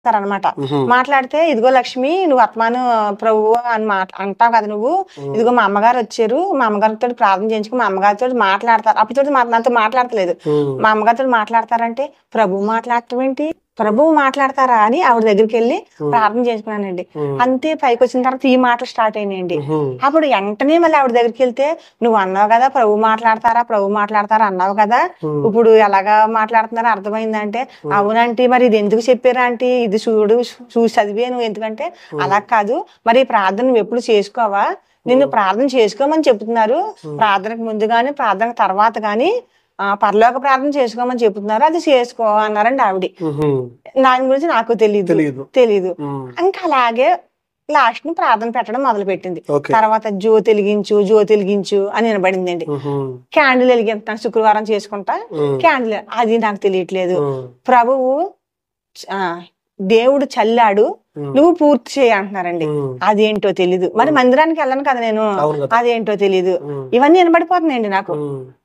అనమాట. మాట్లాడితే ఇదిగో లక్ష్మి నువ్వు ఆత్మాను ప్రభు అని అంటావు కదా నువ్వు, ఇదిగో మా అమ్మగారు వచ్చారు, మా అమ్మగారితో ప్రార్థన చేయించుకుని మా అమ్మగారితో మాట్లాడతారు. అప్పుడు నాతో మాట్లాడతలేదు. మా అమ్మగారితో మాట్లాడతారంటే ప్రభు మాట్లాడటం ఏంటి, ప్రభువు మాట్లాడతారా అని ఆవిడ దగ్గరికి వెళ్ళి ప్రార్థన చేసుకున్నానండి. అంతే పైకి వచ్చిన తర్వాత ఈ మాటలు స్టార్ట్ అయినాయండి. అప్పుడు వెంటనే మళ్ళీ ఆవిడ దగ్గరికి వెళ్తే నువ్వు అన్నావు కదా ప్రభు మాట్లాడతారా అన్నావు కదా, ఇప్పుడు ఎలాగా మాట్లాడుతున్నారో అర్థమైందంటే అవునంటే మరి ఇది ఎందుకు చెప్పారా అంటే ఇది చూసి చదివే నువ్వు, ఎందుకంటే అలా కాదు మరి ప్రార్థన నువ్వు ఎప్పుడు చేసుకోవా, నిన్ను ప్రార్థన చేసుకోమని చెప్తున్నారు, ప్రార్థనకు ముందు గాని ప్రార్థన తర్వాత గాని పరలోక ప్రార్థన చేసుకోమని చెప్తున్నారు, అది చేసుకో అన్నారండి ఆవిడ. దాని గురించి నాకు తెలీదు. ఇంకా అలాగే లాస్ట్ ని ప్రార్థన పెట్టడం మొదలు పెట్టింది. తర్వాత జ్యోతి వెలిగించు అని వినబడిందండి. క్యాండిల్ వెలిగిస్తాను శుక్రవారం చేసుకుంటా క్యాండిల్, అది నాకు తెలియట్లేదు. ప్రభువు దేవుడు చల్లాడు నువ్వు పూర్తి చేయ అంటున్నారండి, అదేంటో తెలీదు. మరి మందిరానికి వెళ్ళను కదా నేను, అదేంటో తెలీదు. ఇవన్నీ వినబడిపోతున్నాయండి నాకు.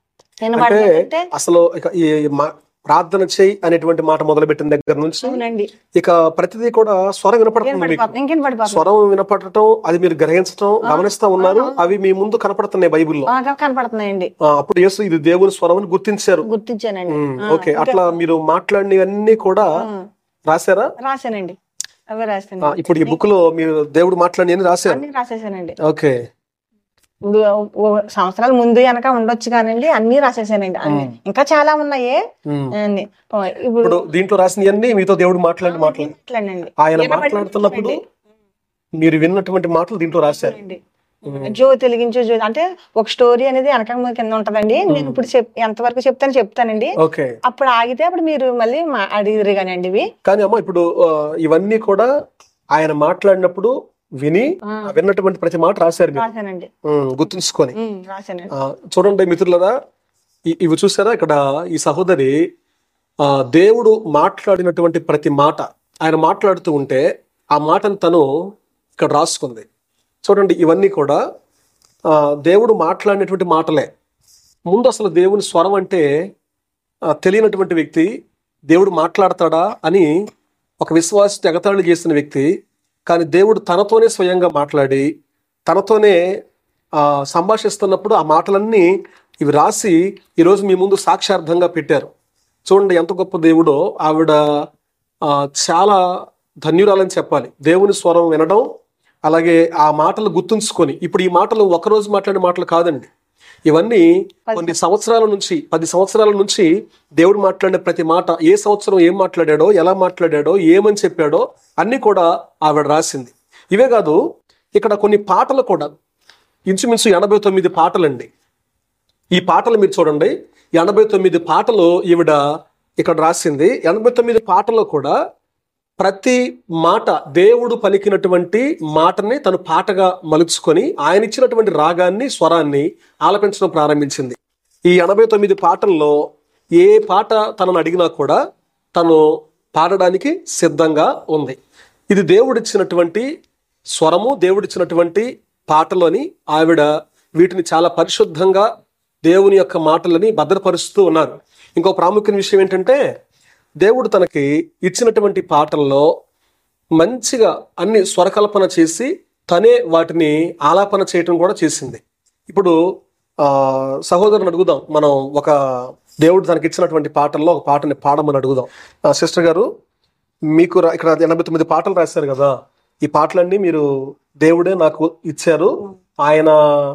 అసలు ప్రార్థన చేయి అనేటువంటి మాట మొదలుపెట్టిన దగ్గర నుంచి ఇక ప్రతిదీ కూడా స్వరం వినపడుతుంది. స్వరం వినపడటం, అది మీరు గ్రహించడం గమనిస్తా ఉన్నారు. అవి మీ ముందు కనపడుతున్నాయి బైబిల్లో, కనపడుతున్నాయండి. అప్పుడు యేసు ఇది దేవుని స్వరం అని గుర్తించానండి. ఓకే, అట్లా మీరు మాట్లాడినవన్నీ కూడా రాశానండి. అవి రాశాను. ఇప్పుడు ఈ బుక్ లో మీరు దేవుడు మాట్లాడి రాసేసానండి. ఓకే, సంవత్సరాల ముందు వెనక ఉండొచ్చు కానండి, అన్ని రాసేసానండి. ఇంకా చాలా ఉన్నాయి. ఇప్పుడు దీంట్లో రాసినవన్నీ మీతో దేవుడు మాట్లాడండి. ఆయన మాట్లాడుతున్నప్పుడు మీరు విన్నటువంటి మాటలు దీంట్లో రాశారు. జ్యోతి వెలిగించు అంటే ఒక స్టోరీ అనేది వెనక కింద ఉంటదండి. నేను ఇప్పుడు ఎంతవరకు చెప్తానండి. అప్పుడు ఆగితే అప్పుడు మీరు మళ్ళీ అడిగిరు కానండి ఇవి. కానీ అమ్మ ఇప్పుడు ఇవన్నీ కూడా ఆయన మాట్లాడినప్పుడు విన్నటువంటి ప్రతి మాట రాశారు, గుర్తుంచుకొని. చూడండి మిత్రులరా, ఇవి చూసారా, ఇక్కడ ఈ సహోదరి దేవుడు మాట్లాడినటువంటి ప్రతి మాట ఆయన మాట్లాడుతూ ఉంటే ఆ మాటను తను ఇక్కడ రాసుకుంది. చూడండి, ఇవన్నీ కూడా దేవుడు మాట్లాడినటువంటి మాటలే. ముందు అసలు దేవుని స్వరం అంటే తెలియనటువంటి వ్యక్తి దేవుడు మాట్లాడతాడా అని ఒక విశ్వాస ఎగతాళి చేసిన వ్యక్తి, కానీ దేవుడు తనతోనే స్వయంగా మాట్లాడి తనతోనే సంభాషిస్తున్నప్పుడు ఆ మాటలన్నీ ఇవి రాసి ఈరోజు మీ ముందు సాక్ష్యార్థంగా పెట్టారు. చూడండి ఎంత గొప్ప దేవుడో. ఆవిడ చాలా ధన్యురాలని చెప్పాలి. దేవుని స్వరం వినడం, అలాగే ఆ మాటలు గుర్తుంచుకొని, ఇప్పుడు ఈ మాటలు ఒకరోజు మాట్లాడే మాటలు కాదండి, ఇవన్నీ కొన్ని సంవత్సరాల నుంచి 10 సంవత్సరాల నుంచి దేవుడు మాట్లాడిన ప్రతి మాట, ఏ సంవత్సరం ఏం మాట్లాడాడో, ఎలా మాట్లాడాడో, ఏమని చెప్పాడో అన్ని కూడా ఆవిడ రాసింది. ఇవే కాదు, ఇక్కడ కొన్ని పాటలు కూడా ఇంచుమించు 89 పాటలండి. ఈ పాటలు మీరు చూడండి, 89 పాటలు ఈవిడ ఇక్కడ రాసింది. 89 పాటల్లో కూడా ప్రతి మాట దేవుడు పలికినటువంటి మాటని తను పాటగా మలుచుకొని ఆయన ఇచ్చినటువంటి రాగాన్ని, స్వరాన్ని ఆలపించడం ప్రారంభించింది. ఈ 89 పాటల్లో ఏ పాట తనను అడిగినా కూడా తను పాడడానికి సిద్ధంగా ఉంది. ఇది దేవుడిచ్చినటువంటి స్వరము, దేవుడిచ్చినటువంటి పాటలోని ఆవిడ వీటిని చాలా పరిశుద్ధంగా దేవుని యొక్క మాటలని భద్రపరుస్తూ ఉన్నారు. ఇంకో ప్రాముఖ్యమైన విషయం ఏంటంటే, దేవుడు తనకి ఇచ్చినటువంటి పాటల్లో మంచిగా అన్ని స్వరకల్పన చేసి తనే వాటిని ఆలాపన చేయటం కూడా చేసింది. ఇప్పుడు సహోదరుని అడుగుదాం, మనం ఒక దేవుడు తనకి ఇచ్చినటువంటి పాటల్లో ఒక పాటని పాడమని అడుగుదాం. సిస్టర్ గారు, మీకు ఇక్కడ 89 పాటలు రాశారు కదా, ఈ పాటలన్నీ మీరు దేవుడే నాకు ఇచ్చారు, ఆయన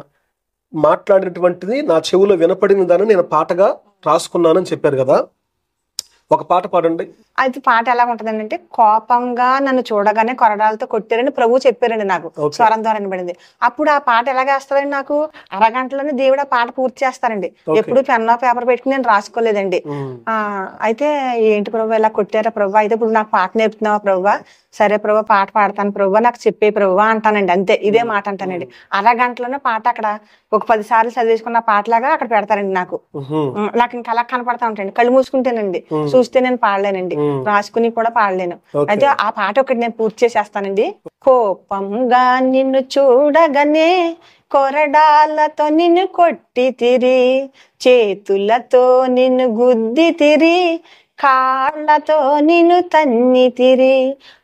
మాట్లాడినటువంటిది నా చెవులో వినపడిన దాన్ని నేను పాటగా రాసుకున్నానని చెప్పారు కదా, ఒక పాట పాడండి. అది పాట ఎలా ఉంటదండి అంటే, కోపంగా నన్ను చూడగానే కొరడాలతో కొట్టారని ప్రభు చెప్పారండి నాకు, స్వరం ద్వారా వినబడింది. అప్పుడు ఆ పాట ఎలాగేస్తారండి, నాకు అరగంటలోనే దేవుడు ఆ పాట పూర్తి చేస్తారండి. ఎప్పుడు పెన్నో పేపర్ పెట్టుకుని నేను రాసుకోలేదండి. అయితే ఏంటి ప్రభు ఇలా కొట్టారా ప్రభు, అయితే ఇప్పుడు నాకు పాట నేర్పుతున్నావా ప్రభు, సరే ప్రభు పాట పాడతాను ప్రభు, నాకు చెప్పే ప్రభు అంటానండి. అంతే, ఇదే మాట అంటానండి. అరగంటలోనే పాట అక్కడ ఒక 10 సార్లు చదివేసుకున్న పాటలాగా అక్కడ పెడతారండి. నాకు ఇంకా అలా కనపడతా ఉంటాయండి. కళ్ళు మూసుకుంటేనండి, చూస్తే నేను పాడలేనండి, రాసుకుని కూడా పాడలేను. అయితే ఆ పాట ఒకటి నేను పూర్తి చేసేస్తానండి. కోపంగా నిన్ను చూడగానే కొరడాలతో నిన్ను కొట్టి తిరి, చేతులతో నిన్ను గుద్ది తిరి, కాళ్ళతో నిన్ను తన్నితిరి